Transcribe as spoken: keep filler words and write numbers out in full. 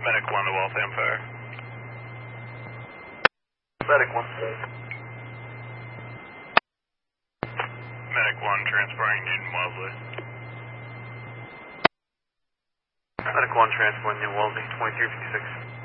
Medic one to Waltham Fire. Medic one. Medic one transporting Newton Wellesley. Medic one transporting Newton Wellesley, twenty-three fifty-six.